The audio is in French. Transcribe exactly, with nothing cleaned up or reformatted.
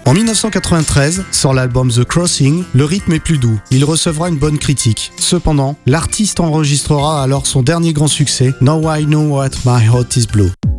En dix-neuf cent quatre-vingt-treize, sort l'album The Crossing, le rythme est plus doux, il recevra une bonne critique. Cependant, l'artiste enregistrera alors son dernier grand succès, Now I Know What My Heart Is Blue.